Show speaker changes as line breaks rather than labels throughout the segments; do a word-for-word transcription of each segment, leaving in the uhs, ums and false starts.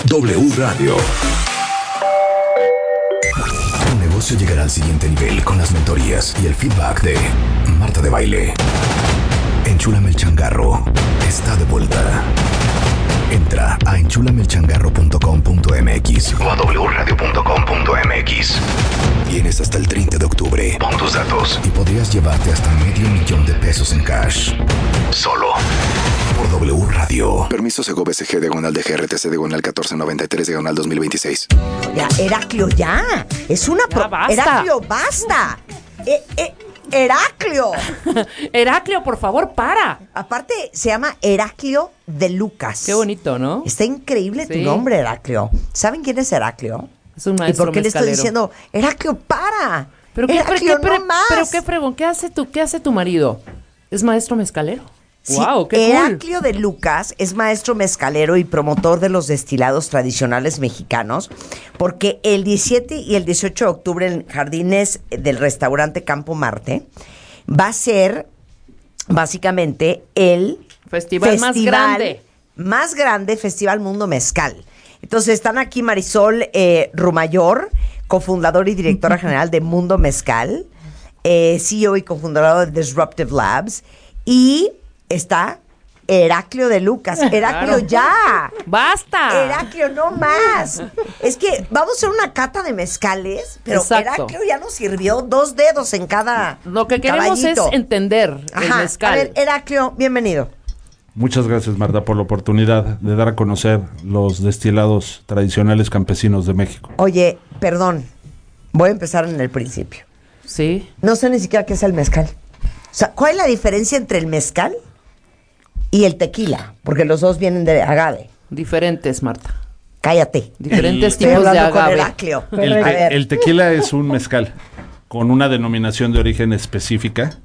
W Radio. Tu negocio llegará al siguiente nivel con las mentorías y el feedback de Marta de Baile. Enchúlame el changarro. Está de vuelta. Entra a enchúlame el changarro punto com punto m x o a w radio punto com punto m x. Tienes hasta el treinta de octubre. Pon tus datos y podrías llevarte hasta medio millón de pesos en cash. Solo por W Radio. Permiso Sego B C G diagonal de G R T C diagonal catorce noventa y tres diagonal dos mil veintiséis.
Ya, Heraclio, ya. Es una...
Ya,
pro...
basta.
Heraclio, basta. Eh, eh, Heraclio.
Heraclio, por favor, para.
Aparte, se llama Heraclio de Lucas.
Qué bonito, ¿no?
Está increíble
Sí.
tu nombre, Heraclio. ¿Saben quién es Heraclio?
Es un
¿Y
maestro
por qué le estoy
mezcalero.
diciendo, Heraclio, para?
Pero qué,
Heraclio,
qué-
no más.
pero qué fregón, ¿qué hace tu, qué hace tu marido? Es maestro mezcalero.
Sí,
Wow, qué
Heraclio de Lucas es maestro mezcalero y promotor de los destilados tradicionales mexicanos, porque el diecisiete y el dieciocho de octubre en Jardines del restaurante Campo Marte va a ser básicamente el
Festival más grande.
más grande Festival Mundo Mezcal. Entonces están aquí Marisol eh, Rumayor, cofundadora y directora general de Mundo Mezcal, eh, C E O y cofundadora de Disruptive Labs, y está Heraclio de Lucas. Heraclio,
Claro.
ya.
¡Basta!
Heraclio, no más. Es que vamos a hacer una cata de mezcales, pero
Exacto.
Heraclio ya nos sirvió dos dedos en cada
Lo que queremos
caballito.
es entender el
Ajá.
mezcal.
A ver, Heraclio, bienvenido.
Muchas gracias, Marta, por la oportunidad de dar a conocer los destilados tradicionales campesinos de México.
Oye, perdón, voy a empezar en el principio.
Sí.
No sé ni siquiera qué es el mezcal. O sea, ¿cuál es la diferencia entre el mezcal y el tequila? Porque los dos vienen de agave.
Diferentes, Marta.
Cállate.
Diferentes
Estoy
tipos de
hablando con
agave.
Heraclio.
El,
A
te-
ver.
el tequila es un mezcal con una denominación de origen específica.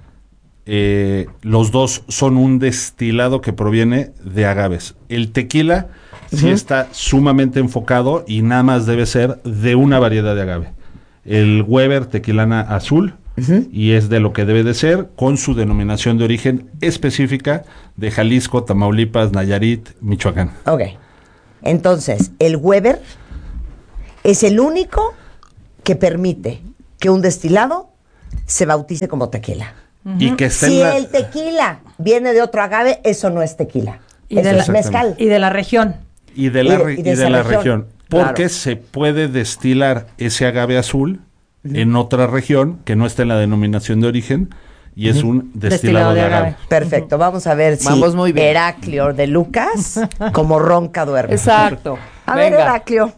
Eh, los dos son un destilado que proviene de agaves. El tequila sí está sumamente enfocado y nada más debe ser de una variedad de agave. El Weber Tequilana Azul, y es de lo que debe de ser, con su denominación de origen específica de Jalisco, Tamaulipas, Nayarit, Michoacán.
Ok. Entonces, el Weber es el único que permite que un destilado se bautice como tequila.
Y que esté
Si
en la-
el tequila viene de otro agave, eso no es tequila.
Y
Eso
de la-
es mezcal.
Y de la región.
y de la,
y de-
re-
y
y
de
de
esa
la
región.
región, porque
Claro.
se puede destilar ese agave azul en otra región que no está en la denominación de origen y es un destilado,
Destilado
de
de
agave.
agave.
Perfecto, vamos a ver si
Vamos muy bien.
Heraclio de Lucas como ronca duerme.
Exacto.
A ver,
Venga.
Heraclio.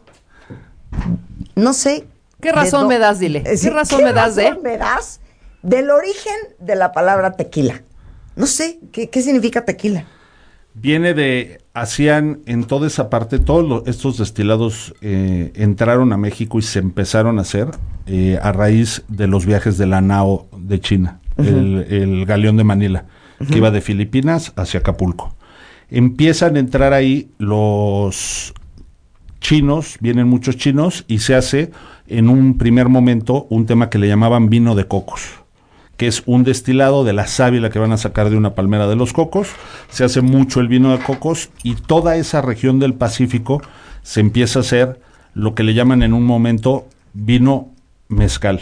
No sé.
¿Qué
de
razón
do-
me das, dile?
Eh, sí,
¿Qué razón me das de?
razón me das del origen de la palabra tequila? No sé, ¿qué, qué significa tequila?
Viene de, hacían en toda esa parte, todos lo- estos destilados eh, entraron a México y se empezaron a hacer eh, a raíz de los viajes de la Nao de China, el, el galeón de Manila, que iba de Filipinas hacia Acapulco. Empiezan a entrar ahí los chinos, vienen muchos chinos y se hace en un primer momento un tema que le llamaban vino de cocos, que es un destilado de la sábila que van a sacar de una palmera de los cocos. Se hace mucho el vino de cocos y toda esa región del Pacífico se empieza a hacer lo que le llaman en un momento vino mezcal.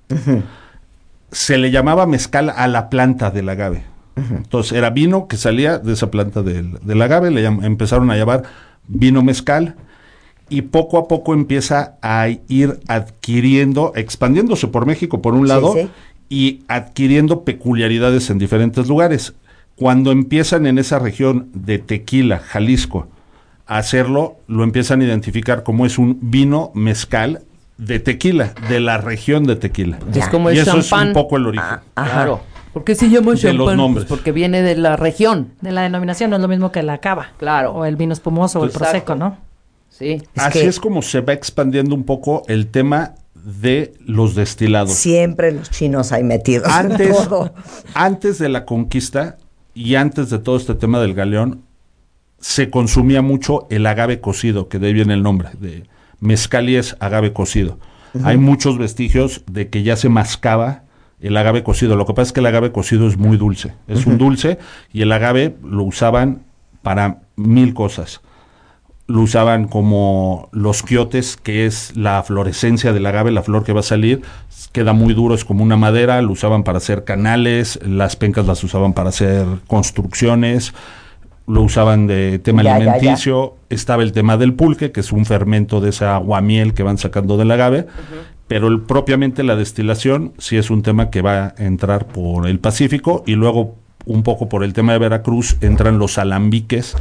Se le llamaba mezcal a la planta del agave. Entonces era vino que salía de esa planta del, del agave, le llam- empezaron a llamar vino mezcal. Y poco a poco empieza a ir adquiriendo, expandiéndose por México por un
Sí,
lado,
sí.
y adquiriendo peculiaridades en diferentes lugares. Cuando empiezan en esa región de Tequila, Jalisco, a hacerlo, lo empiezan a identificar como es un vino mezcal de tequila, de la región de Tequila.
Ya.
Es como el
Y eso
champán.
es un poco el origen.
Ajá.
Claro. ¿Por qué se llama
De
champán?
los nombres.
Pues porque viene de la región.
De la denominación no es lo mismo que la cava.
Claro.
O el vino espumoso o el
Exacto.
prosecco, ¿no?
Sí.
Es
Así
que-
es como se va expandiendo un poco el tema de los destilados.
Siempre los chinos hay metidos en
Antes,
todo.
antes de la conquista y antes de todo este tema del galeón, se consumía mucho el agave cocido, que de ahí viene el nombre, de mezcal y es agave cocido. Hay muchos vestigios de que ya se mascaba el agave cocido. Lo que pasa es que el agave cocido es muy dulce. Es un dulce y el agave lo usaban para mil cosas. lo usaban como los quiotes, que es la florescencia del agave, la flor que va a salir, queda muy duro, es como una madera, lo usaban para hacer canales, las pencas las usaban para hacer construcciones, lo usaban de tema
Ya, ya,
alimenticio, estaba el tema del pulque, que es un fermento de esa aguamiel que van sacando del agave, uh-huh. pero el, propiamente la destilación sí es un tema que va a entrar por el Pacífico, y luego un poco por el tema de Veracruz entran los alambiques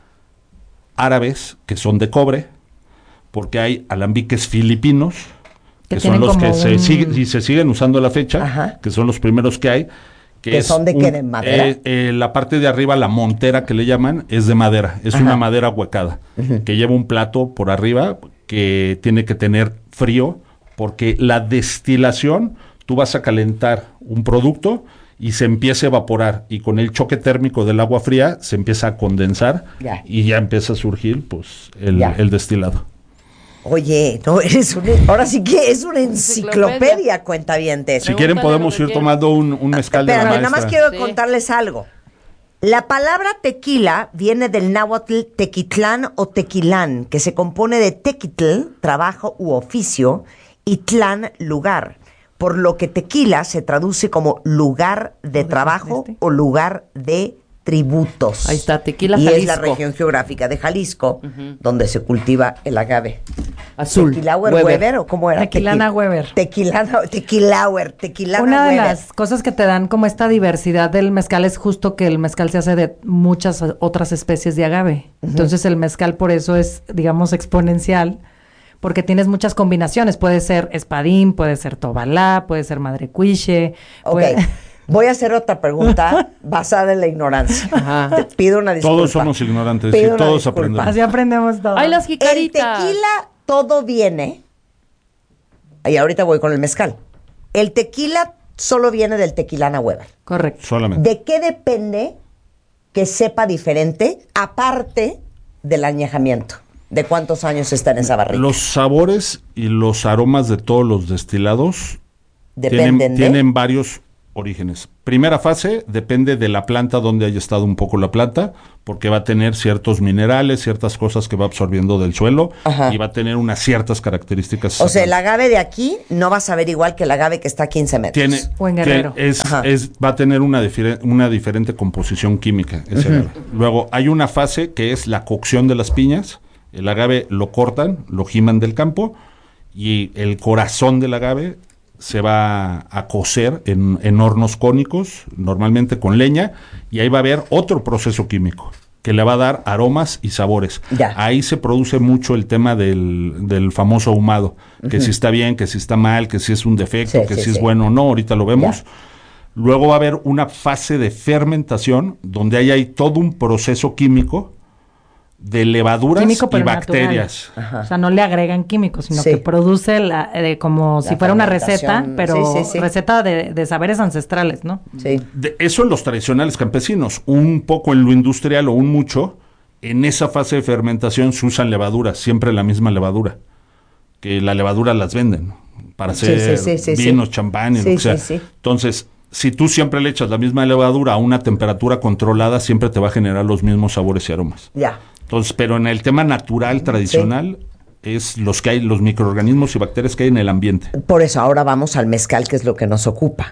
árabes, que son de cobre, porque hay alambiques filipinos, que, que son los que un... se, sigue, y se siguen usando a la fecha, Ajá. que son los primeros que hay, que,
¿Que
es
son de
un,
qué? ¿De madera?
Eh, eh, la parte de arriba, la montera que le llaman, es de madera, es Ajá. una madera huecada, uh-huh. que lleva un plato por arriba que tiene que tener frío, porque la destilación, tú vas a calentar un producto y se empieza a evaporar, y con el choque térmico del agua fría se empieza a condensar
ya.
y ya empieza a surgir pues el, el destilado.
Oye, no, eres un, ahora sí que es una enciclopedia, cuentavientes.
Si quieren podemos ir tomando un, un mezcal
Espérame,
de la maestra.
nada más quiero
sí.
contarles algo. La palabra tequila viene del náhuatl tequitlán o tequilán, que se compone de tequitl, trabajo u oficio, y tlán, lugar. Por lo que tequila se traduce como lugar de trabajo o lugar de tributos.
Ahí está, Tequila,
y
Jalisco.
Y es la región geográfica de Jalisco, uh-huh. donde se cultiva el agave.
Azul.
¿Tequilauer
Weber.
Weber o cómo era?
Tequilana
Tequi-
Weber.
Tequilana, tequilauer, tequilana
Una de
Weber.
las cosas que te dan como esta diversidad del mezcal es justo que el mezcal se hace de muchas otras especies de agave. Uh-huh. Entonces el mezcal por eso es, digamos, exponencial, porque tienes muchas combinaciones. Puede ser espadín, puede ser tobalá, puede ser madrecuiche.
Ok.
Puede...
Voy a hacer otra pregunta basada en la ignorancia.
Ajá.
Te pido una disculpa.
Todos somos ignorantes
Pido
y todos
disculpa.
aprendemos.
Así aprendemos todo.
¡Ay, las
El
jicaritas!
tequila todo viene, y ahorita voy con el mezcal. El tequila solo viene del tequilana Weber.
Correcto.
Solamente.
¿De qué depende que sepa diferente, aparte del añejamiento? ¿De cuántos años está en esa barrica?
Los sabores y los aromas de todos los destilados
Dependen
tienen,
de...
tienen varios orígenes. Primera fase, depende de la planta, donde haya estado un poco la planta, porque va a tener ciertos minerales, ciertas cosas que va absorbiendo del suelo,
Ajá.
y va a tener unas ciertas características.
O sea, el agave de aquí no va a saber igual que el agave que está a quince metros.
Tiene,
O en Guerrero.
que es,
Ajá.
es, va a tener una, difere- una diferente composición química, ese agave. Luego, hay una fase que es la cocción de las piñas. El agave lo cortan, lo giman del campo, y el corazón del agave se va a cocer en, en hornos cónicos, normalmente con leña, y ahí va a haber otro proceso químico que le va a dar aromas y sabores.
Ya.
Ahí se produce mucho el tema del, del famoso ahumado, que uh-huh. si está bien, que si está mal, que si es un defecto,
Sí,
que
sí,
si
sí.
es bueno o no, ahorita lo vemos.
Ya.
Luego va a haber una fase de fermentación, donde ahí hay todo un proceso químico de levaduras
Químico,
y
pero
bacterias.
Ajá.
O sea, no le agregan químicos, sino
Sí.
que produce la, eh, como
La
si fuera una receta,
fermentación.
pero
Sí, sí, sí.
receta de, de saberes ancestrales, ¿no?
Sí.
De eso en los tradicionales campesinos, un poco en lo industrial o un mucho, en esa fase de fermentación se usan levaduras, siempre la misma levadura, que la levadura las venden para
Sí,
hacer
sí, sí, sí,
vinos,
sí.
champán, y
Sí,
lo que sea.
sí, sí.
Entonces, si tú siempre le echas la misma levadura a una temperatura controlada, siempre te va a generar los mismos sabores y aromas.
Ya.
Entonces, pero en el tema natural, tradicional, sí. es los que hay, los microorganismos y bacterias que hay en el ambiente.
Por eso ahora vamos al mezcal, que es lo que nos ocupa.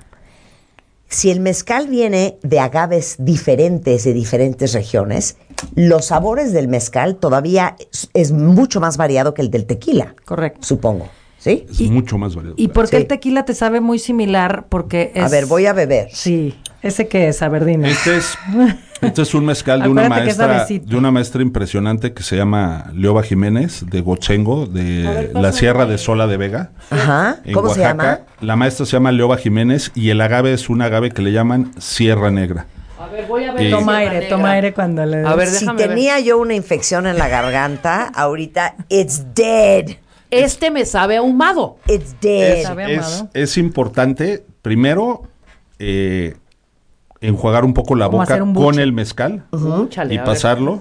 Si el mezcal viene de agaves diferentes de diferentes regiones, los sabores del mezcal todavía es, es mucho más variado que el del tequila.
Correcto.
Supongo. ¿Sí?
Es
Y-
mucho más variado.
¿Y por qué
Sí.
el tequila te sabe muy similar? Porque es...
A ver, voy a beber.
Sí, ese que es, a ver, dime.
Este es, este es un mezcal de una
Acuérdate que es
maestra,
suavecito.
de una maestra impresionante que se llama Leoba Jiménez, de Gotzengo, de
A ver,
la
pásame.
Sierra de Sola de Vega,
Ajá.
en
¿Cómo se
Oaxaca.
llama?
La maestra se llama Leoba Jiménez y el agave es un agave que le llaman Sierra Negra.
A ver, voy a ver.
Y-
la
Toma
Sierra
aire,
Negra.
toma aire cuando le...
A ver,
Si
déjame ver.
tenía yo una infección en la garganta, ahorita it's dead.
Este me sabe ahumado.
It's dead.
Es,
¿Sabe
es,
ahumado?
es importante, primero, eh, enjuagar un poco la
Como
boca
hacer un
con
buche.
el mezcal
Úchale,
y
a ver.
pasarlo.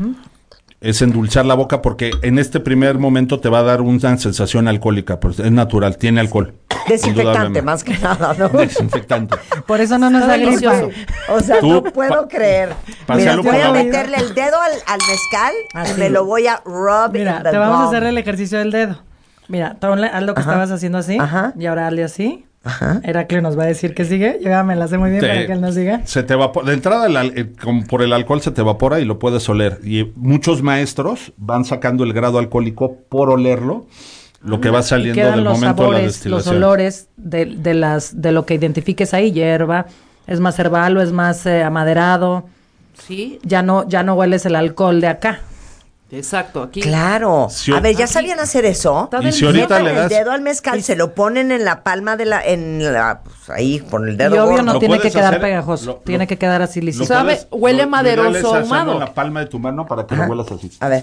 Es endulzar la boca porque en este primer momento te va a dar una sensación alcohólica, pues es natural, tiene alcohol.
Desinfectante,
indudablemente.
más que nada, ¿no?
Desinfectante.
Por eso no nos
Está
da gripa.
delicioso.
O sea,
Tú,
no puedo
pa-
creer. Mira,
paséalo
voy
por
a
la boca.
meterle el dedo al, al mezcal
Así.
y me lo voy a rub
Mira,
in the
te vamos a
gum.
hacer el ejercicio del dedo. Mira, ponle, haz lo que
Ajá.
estabas haciendo así.
Ajá.
Y ahora hazle así.
Ajá.
Heraclio nos va a decir que sigue. Yo ya me la sé muy bien
Te-
para que él nos diga.
Se te evapora. De entrada, el al- eh, como por el alcohol se te evapora y lo puedes oler. Y muchos maestros van sacando el grado alcohólico por olerlo, lo que va
Y
saliendo
quedan
del
los
momento de la
sabores, los
destilación.
olores de, de las de lo que identifiques ahí, hierba, es más herbal o es más eh, amaderado.
Sí,
Ya no ya no hueles el alcohol de acá.
exacto. Aquí.
Claro.
Si-
A ver, ¿ya
Aquí-
sabían hacer eso?
Está
Y si
delicioso.
ahorita
Meten
le das-
el dedo al mezcal, se lo ponen en la palma de la... en la pues, ahí, con el
Y
dedo
obvio
gordo.
no
Lo
tiene que
puedes
quedar
hacer-
pegajoso,
lo-
tiene
lo-
que quedar así
Lo
lisito.
¿Sabe?
puedes-
Huele
lo-
maderoso,
lo ideal es hacerlo
ahumado.
en la palma de tu mano para que
Ajá.
lo huelas así.
A ver.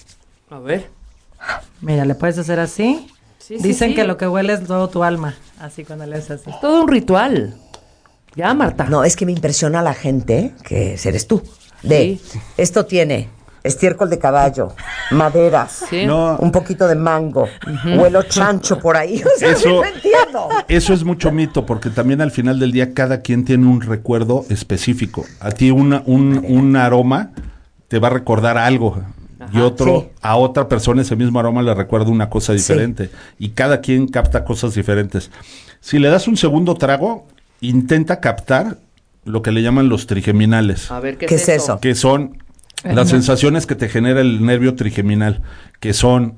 A ver.
Mira, le puedes hacer así.
Sí, sí,
Dicen
sí.
que lo que huele es todo tu alma, así cuando le haces así.
Todo un ritual. Ya, Marta.
No, es que me impresiona la gente, que eres tú, de
Sí.
esto tiene estiércol de caballo, maderas,
Sí.
No,
un poquito de mango, huelo chancho por ahí. O sea,
Eso-
no entiendo.
Eso es mucho mito, porque también al final del día cada quien tiene un recuerdo específico. A ti una, un, un aroma te va a recordar algo y otro
Sí.
a otra persona ese mismo aroma le recuerda una cosa
Sí.
diferente. Y cada quien capta cosas diferentes. Si le das un segundo trago, intenta captar lo que le llaman los trigeminales,
A ver, ¿qué,
¿Qué es eso?
que son
Eh,
las
no.
sensaciones que te genera el nervio trigeminal, que son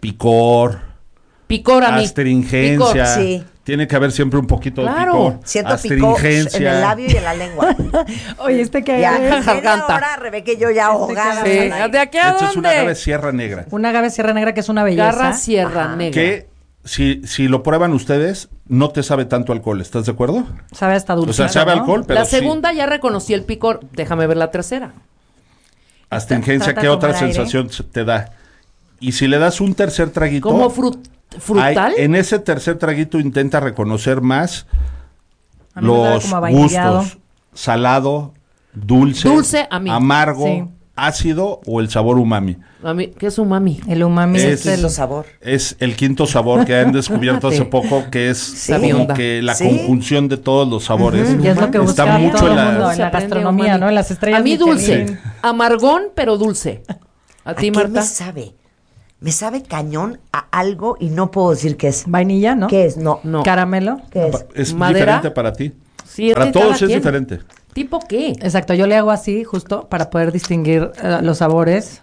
picor,
Picor a mí.
astringencia.
Picor.
Sí.
Tiene que haber siempre un poquito
Claro.
de picor.
Siento picor
astringencia.
en el labio y en la lengua.
Oye, este que
Ya,
es
en media
garganta.
hora, Rebeca y yo ya ahogadas.
Sí.
al aire.
¿De aquí a
Esto es una
dónde?
agave sierra negra.
una agave sierra negra que es una belleza.
Garra Sierra Negra.
Que si, si lo prueban ustedes, no te sabe tanto alcohol. ¿Estás de acuerdo?
Sabe hasta dulce.
O sea, sabe
¿no?
alcohol, pero
la
sí.
segunda ya reconocí el picor. Déjame ver la tercera.
Astringencia,
Trata
¿qué
de
otra
tomar aire.
sensación se- te da? Y si le das un tercer traguito,
¿Como frut- frutal?
hay- en ese tercer traguito intenta reconocer más
A mí me sabe
los
como a vainillado.
gustos. Salado, dulce,
Dulce a mí.
amargo,
Sí.
ácido o el sabor umami.
A mí, ¿qué es umami?
El umami
Es-
es, el...
Quinto sabor.
Es el quinto sabor que han descubierto hace
Sí.
poco, que es
Sí.
como
Sabionda.
que la
Sí.
conjunción de todos los sabores.
Y es lo que
Está
busca
mucho
todo el
la-
mundo en
Se
la
aprende
gastronomía,
umami.
¿no? En las estrellas
A mí
Michelin.
dulce. Amargón, pero dulce. ¿A
¿A
ti,
qué
Marta?
me sabe? Me sabe cañón a algo y no puedo decir qué es.
Vainilla, ¿no?
¿Qué es? No.
No.
Caramelo.
¿Qué es?
Es
¿Madera?
diferente para ti.
Sí, es
Para
de
todos
cada
es
quien.
diferente.
¿Tipo qué?
Exacto, yo le hago así justo para poder distinguir eh, los sabores.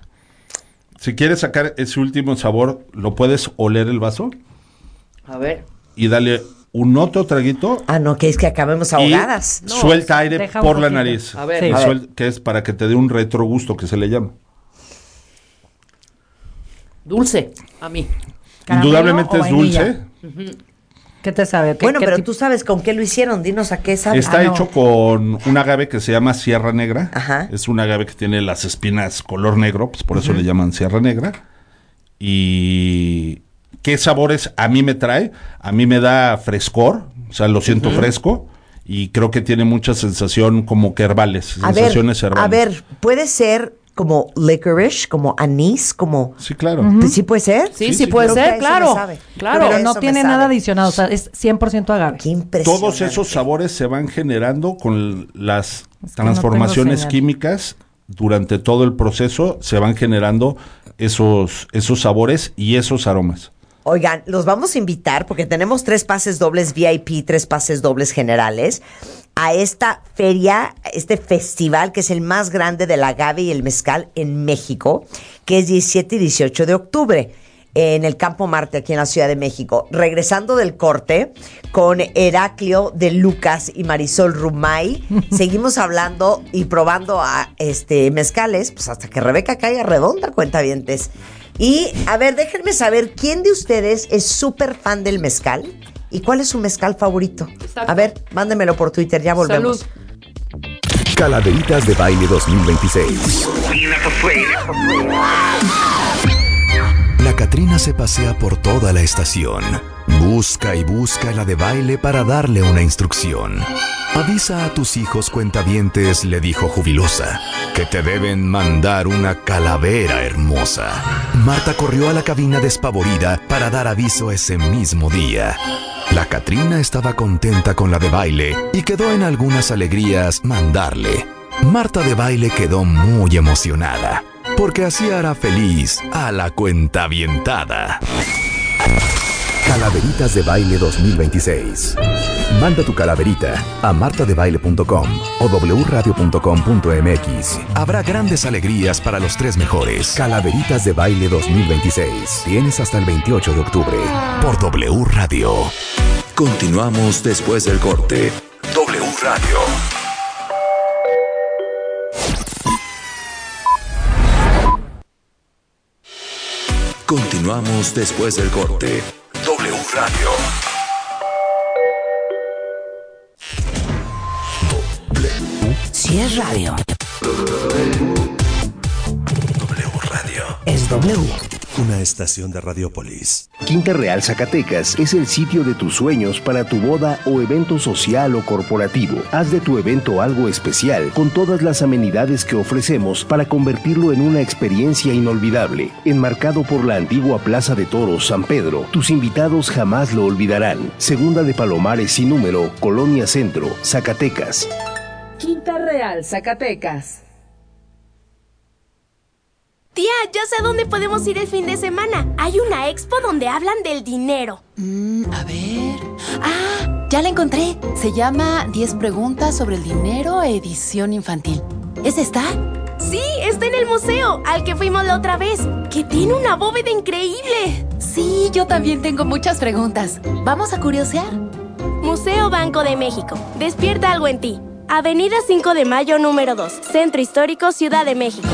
Si quieres sacar ese último sabor, lo puedes oler el vaso
A ver.
y darle un otro traguito
Ah, no, que es que acabemos
y
ahogadas.
No,
suelta aire
deja un
por la
poquito.
nariz.
A ver.
Sí.
Y
A ver.
suel- que es para que te dé un retrogusto que se le llama.
Dulce. A mí.
¿Caramelo
Indudablemente
o
es
vainilla?
dulce.
¿Qué te sabe? ¿Qué-
Bueno,
qué
pero
tipo?
tú sabes con qué lo hicieron. Dinos a qué sabe.
Está
Ah, no.
hecho con un agave que se llama Sierra Negra.
Ajá.
Es un agave que tiene las espinas color negro, pues por eso le llaman Sierra Negra. Y ¿qué sabores a mí me trae? A mí me da frescor, o sea, lo siento fresco y creo que tiene mucha sensación como que herbales,
A ver,
sensaciones herbales.
a ver, puede ser como licorice, como anís, como...
Sí, claro.
¿Sí puede ser?
Sí,
Sí,
sí,
sí,
puede
creo que a
ser,
eso
claro.
me sabe.
Claro.
Creo
Pero
que
no
eso me
tiene
sabe.
nada adicionado, o sea, es cien por ciento agave.
Qué impresionante.
Todos esos sabores se van generando con las
Es que no
transformaciones
tengo señal.
químicas durante todo el proceso, se van generando esos, esos sabores y esos aromas.
Oigan, los vamos a invitar porque tenemos tres pases dobles V I P, tres pases dobles generales a esta feria, este festival que es el más grande del agave y el mezcal en México, que es diecisiete y dieciocho de octubre en el Campo Marte aquí en la Ciudad de México. Regresando del corte con Heraclio de Lucas y Marisol Rumay, seguimos hablando y probando a este mezcales, pues hasta que Rebeca caiga redonda, cuentavientes. Y, a ver, déjenme saber, ¿quién de ustedes es súper fan del mezcal? ¿Y cuál es su mezcal favorito?
Exacto.
A ver, mándemelo por Twitter, ya volvemos.
Salud.
Calaveritas de Baile dos mil veintiséis. La Catrina se pasea por toda la estación. Busca y busca la de baile para darle una instrucción. Avisa a tus hijos cuentavientes, le dijo jubilosa, que te deben mandar una calavera hermosa. Marta corrió a la cabina despavorida para dar aviso ese mismo día. La Catrina estaba contenta con la de baile y quedó en algunas alegrías mandarle. Marta de Baile quedó muy emocionada, porque así hará feliz a la cuentavientada. Calaveritas de Baile dos mil veintiséis. Manda tu calaverita a marta de baile punto com o w radio punto com punto m x. Habrá grandes alegrías para los tres mejores. Calaveritas de Baile dos mil veintiséis. Tienes hasta el veintiocho de octubre por W Radio. Continuamos después del corte. W Radio. Continuamos después del corte. W Radio.
Si es radio.
W Radio.
Es W.
Una estación de Radiopolis.
Quinta Real Zacatecas es el sitio de tus sueños para tu boda o evento social o corporativo. Haz de tu evento algo especial con todas las amenidades que ofrecemos para convertirlo en una experiencia inolvidable. Enmarcado por la antigua Plaza de Toros San Pedro, tus invitados jamás lo olvidarán. Segunda de Palomares sin número, Colonia Centro, Zacatecas.
Quinta Real Zacatecas.
Tía, ya sé a dónde podemos ir el fin de semana. Hay una expo donde hablan del dinero.
Mm, a ver... ¡Ah! Ya la encontré. Se llama diez preguntas sobre el dinero, edición infantil. ¿Es esta?
Sí, está en el museo, al que fuimos la otra vez, que tiene una bóveda increíble.
Sí, yo también tengo muchas preguntas. ¿Vamos a curiosear?
Museo Banco de México. Despierta algo en ti. Avenida cinco de Mayo, número dos. Centro Histórico, Ciudad de México.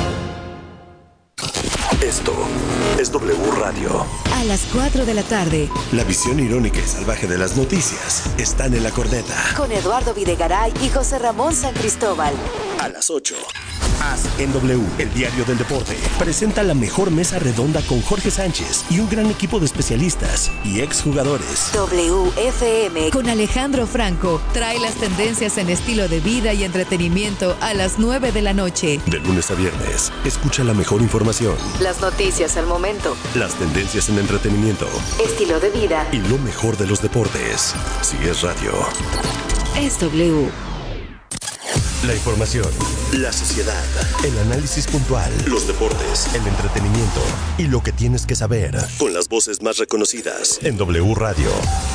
Esto es W Radio.
A las cuatro de la tarde.
La visión irónica y salvaje de las noticias están en la corneta.
Con Eduardo Videgaray y José Ramón San Cristóbal.
A las ocho. As en W, el diario del deporte, presenta la mejor mesa redonda con Jorge Sánchez y un gran equipo de especialistas y exjugadores.
W F M con Alejandro Franco trae las tendencias en estilo de vida y entretenimiento a las nueve de la noche.
De lunes a viernes, escucha la mejor información.
Las noticias al momento.
Las tendencias en entretenimiento.
Estilo de vida.
Y lo mejor de los deportes. Si es radio.
Es W.
La información, la sociedad, el análisis puntual, los deportes, el entretenimiento y lo que tienes que saber con las voces más reconocidas en W Radio.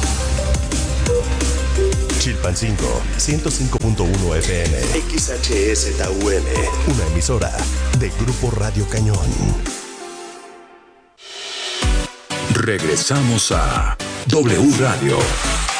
Chilpancingo, ciento cinco punto uno F M, X H S T U M, una emisora de Grupo Radio Cañón.
Regresamos a W Radio.